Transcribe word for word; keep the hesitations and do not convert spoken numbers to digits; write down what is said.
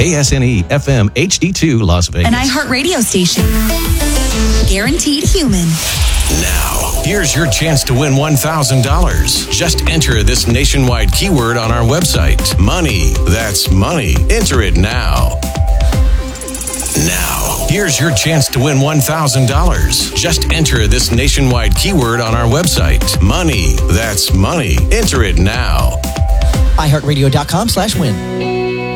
K S N E F M H D two Las Vegas. An iHeartRadio station. Guaranteed human. Now, here's your chance to win one thousand dollars. Just enter this nationwide keyword on our website. Money. That's money. Enter it now. Now, here's your chance to win one thousand dollars. Just enter this nationwide keyword on our website. Money. That's money. Enter it now. iHeartRadio.com slash win.